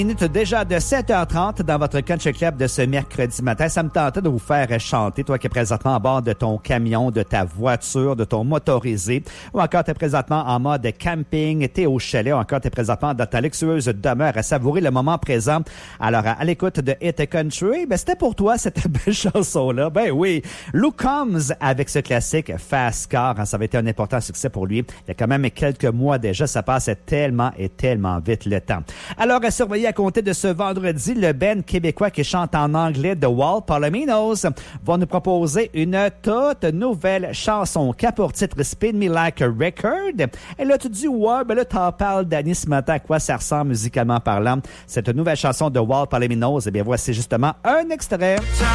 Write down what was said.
Minutes déjà de 7h30 dans votre Country Club de ce mercredi matin. Ça me tentait de vous faire chanter, toi qui es présentement à bord de ton camion, de ta voiture, de ton motorisé, ou encore tu es présentement en mode camping, tu es au chalet, ou encore tu es présentement dans ta luxueuse demeure à savourer le moment présent. Alors, à l'écoute de Hit Country, c'était pour toi cette belle chanson-là. Ben oui, Luke Combs avec ce classique Fast Car, ça avait été un important succès pour lui. Il y a quand même quelques mois déjà, ça passe tellement et tellement vite le temps. Alors, à surveiller à compter de ce vendredi, le band québécois qui chante en anglais The Wall Palominos va nous proposer une toute nouvelle chanson qui a pour titre Spin Me Like a Record. Et là, tu te dis, ouais, ben là, t'en parles, Danny, ce matin, à quoi ça ressemble musicalement parlant. Cette nouvelle chanson de Wall Palominos, eh bien, voici justement un extrait.